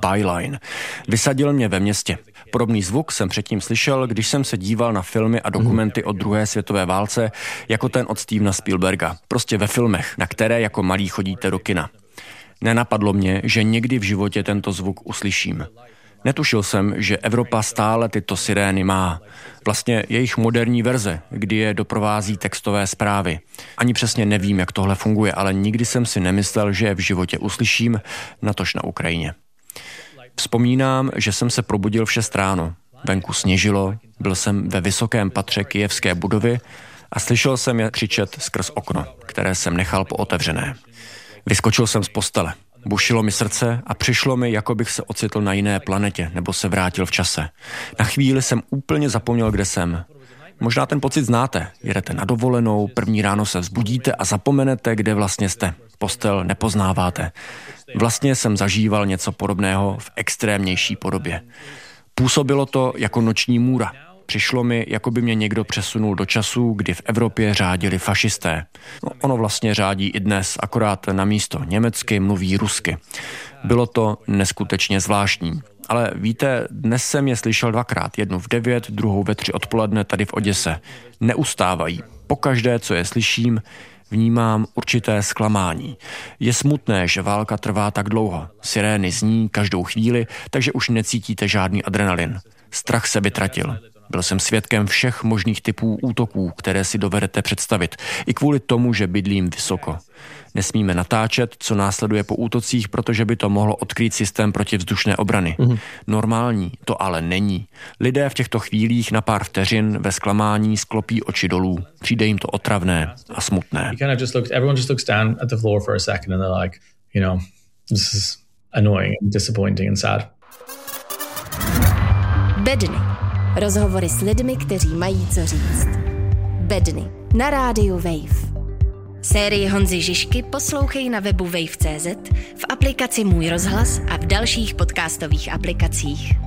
Byline. Vysadil mě ve městě. Podobný zvuk jsem předtím slyšel, když jsem se díval na filmy a dokumenty o druhé světové válce, jako ten od Stevena Spielberga. Prostě ve filmech, na které jako malí chodíte do kina. Nenapadlo mě, že někdy v životě tento zvuk uslyším. Netušil jsem, že Evropa stále tyto sirény má. Vlastně jejich moderní verze, kdy je doprovází textové zprávy. Ani přesně nevím, jak tohle funguje, ale nikdy jsem si nemyslel, že je v životě uslyším, natož na Ukrajině. Vzpomínám, že jsem se probudil v 6 ráno. Venku sněžilo, byl jsem ve vysokém patře kyjevské budovy a slyšel jsem je křičet skrz okno, které jsem nechal pootevřené. Vyskočil jsem z postele. Bušilo mi srdce a přišlo mi, jako bych se ocitl na jiné planetě nebo se vrátil v čase. Na chvíli jsem úplně zapomněl, kde jsem. Možná ten pocit znáte. Jedete na dovolenou, první ráno se vzbudíte a zapomenete, kde vlastně jste. Postel nepoznáváte. Vlastně jsem zažíval něco podobného v extrémnější podobě. Působilo to jako noční můra. Přišlo mi, jako by mě někdo přesunul do času, kdy v Evropě řádili fašisté. No, ono vlastně řádí i dnes, akorát na místo německy mluví rusky. Bylo to neskutečně zvláštní. Ale víte, dnes jsem je slyšel 2krát, jednu v 9, druhou ve 3 odpoledne tady v Oděse. Neustávají. Pokaždé, co je slyším, vnímám určité zklamání. Je smutné, že válka trvá tak dlouho. Sirény zní každou chvíli, takže už necítíte žádný adrenalin. Strach se vytratil. Byl jsem svědkem všech možných typů útoků, které si dovedete představit, i kvůli tomu, že bydlím vysoko. Nesmíme natáčet, co následuje po útocích, protože by to mohlo odkrýt systém protivzdušné obrany. Normální to ale není. Lidé v těchto chvílích na pár vteřin ve zklamání sklopí oči dolů. Přijde jim to otravné a smutné. Everyone just looks down at the floor for a second and they're like, this is annoying and disappointing and sad. Bedny. Rozhovory s lidmi, kteří mají co říct. Bedny na rádiu Wave. Sérii Honzy Žižky poslouchej na webu wave.cz, v aplikaci Můj rozhlas a v dalších podcastových aplikacích.